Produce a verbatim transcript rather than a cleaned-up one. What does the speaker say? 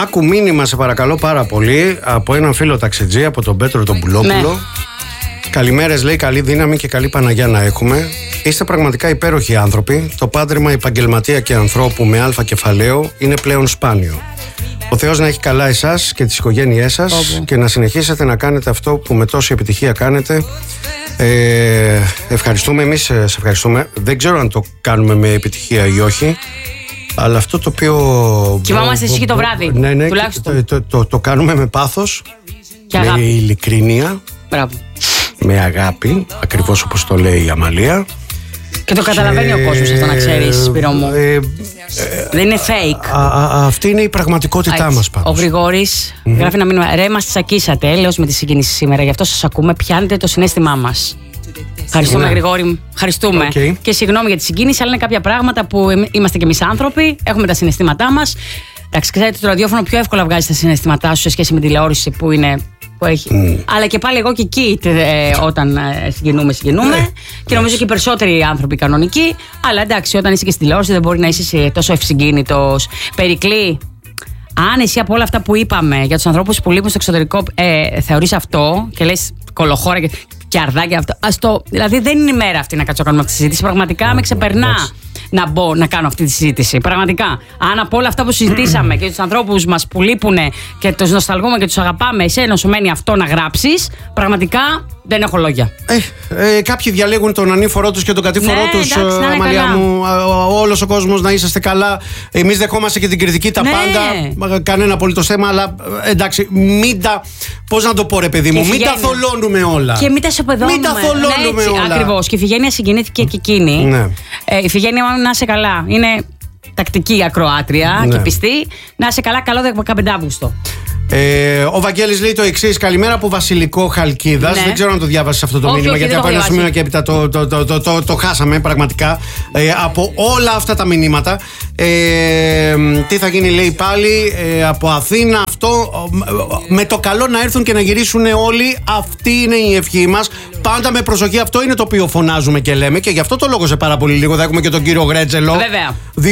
άκου μήνυμα, σε παρακαλώ πάρα πολύ, από έναν φίλο ταξιτζή, από τον Πέτρο τον Πουλόπουλο. Ναι. Καλημέρες, λέει, καλή δύναμη και καλή Παναγιά να έχουμε. Είστε πραγματικά υπέροχοι άνθρωποι. Το πάντρεμα επαγγελματία και ανθρώπου με αλφα κεφαλαίο είναι πλέον σπάνιο. Ο Θεός να έχει καλά εσάς και τις οικογένειές σας. Όπου. Και να συνεχίσετε να κάνετε αυτό που με τόση επιτυχία κάνετε. Ε, ευχαριστούμε, εμείς σε ευχαριστούμε. Δεν ξέρω αν το κάνουμε με επιτυχία ή όχι, αλλά αυτό το οποίο κοιμάμαστε εσύ και το βράδυ, ναι, ναι, τουλάχιστον. Το, το, το, το κάνουμε με πάθος και με αγάπη. Ειλικρίνεια. Μπράβο. Με αγάπη, ακριβώς όπως το λέει η Αμαλία. Και το καταλαβαίνει και ο κόσμος αυτό, να ξέρεις, Σπύρο μου. Ε, ε, δεν είναι fake. Α, α, αυτή είναι η πραγματικότητά μας πάντως. Ο Γρηγόρης mm-hmm. γράφει ένα μήνυμα. Ρε, μας τσακίσατε, έλεος με τη συγκίνηση σήμερα. Γι' αυτό σας ακούμε, πιάνετε το συναίσθημά μας. Ευχαριστούμε, ναι. Γρηγόρη. Ευχαριστούμε. Okay. Και συγγνώμη για τη συγκίνηση, αλλά είναι κάποια πράγματα που είμαστε κι εμείς άνθρωποι, έχουμε τα συναισθήματά μας. Εντάξει, ξέρετε, το ραδιόφωνο πιο εύκολα βγάζει τα συναισθήματά σου σε σχέση με τη τηλεόραση που είναι. Που έχει. Mm. Αλλά και πάλι εγώ και εκεί ε, όταν ε, συγκινούμε, συγκινούμε. Yeah. Και νομίζω και οι περισσότεροι άνθρωποι κανονικοί. Αλλά εντάξει, όταν είσαι και στην τηλεόραση δεν μπορεί να είσαι τόσο ευσυγκίνητος. Περικλή, αν εσύ από όλα αυτά που είπαμε για τους ανθρώπους που λείπουν στο εξωτερικό ε, θεωρείς αυτό και λες κολοχώρα και, και αρδάκια αυτό. Ας το, δηλαδή δεν είναι η μέρα αυτή να κάτσω να κάνουμε αυτή τη συζήτηση. Πραγματικά mm. με ξεπερνά. Να μπω να κάνω αυτή τη συζήτηση. Πραγματικά. Αν από όλα αυτά που συζητήσαμε και τους ανθρώπους μας που λείπουν και τους νοσταλγούμε και τους αγαπάμε, εσένα σου μένει αυτό να γράψεις, πραγματικά δεν έχω λόγια. Ε, ε, κάποιοι διαλέγουν τον ανήφορό τους και τον κατήφορό ναι, τους, εντάξει, Αμαλία μου. Όλος ο κόσμος να είσαστε καλά. Εμείς δεχόμαστε και την κριτική, τα ναι. πάντα. Κανένα απολύτως θέμα, αλλά εντάξει, μην τα. Πώς να το πω, ρε παιδί μου, μην τα θολώνουμε όλα. Και μην τα σοπεδώνουμε. Μην τα θολώνουμε ναι, όλα. Ακριβώς. Και η Φιγένεια συγκινήθηκε και εκείνη. Ναι. Ε, η Φιγένεια, να είσαι καλά. Είναι τακτική ακροάτρια ναι. και πιστή. Να είσαι καλά, καλό δεκαπέντε Αύγουστο. Ε, ο Βαγγέλης λέει το εξής. Καλημέρα από Βασιλικό Χαλκίδας. Ναι. Δεν ξέρω αν το διάβασες αυτό το όχι, μήνυμα, όχι, γιατί από ένα σημείο και έπειτα το, το, το, το, το, το χάσαμε πραγματικά. Ε, από όλα αυτά τα μηνύματα. Ε, τι θα γίνει, λέει πάλι, ε, από Αθήνα αυτό. Με το καλό να έρθουν και να γυρίσουν όλοι. Αυτή είναι η ευχή μας. Πάντα με προσοχή, αυτό είναι το οποίο φωνάζουμε και λέμε. Και γι' αυτό το λόγο σε πάρα πολύ λίγο θα έχουμε και τον κύριο Γρέτζελο. Βέβαια.